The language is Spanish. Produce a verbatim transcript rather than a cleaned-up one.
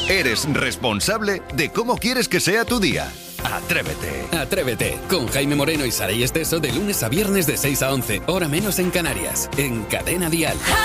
Eres responsable de cómo quieres que sea tu día. Atrévete. Atrévete con Jaime Moreno y Saray Esteso de lunes a viernes de seis a once, hora menos en Canarias, en Cadena Dial.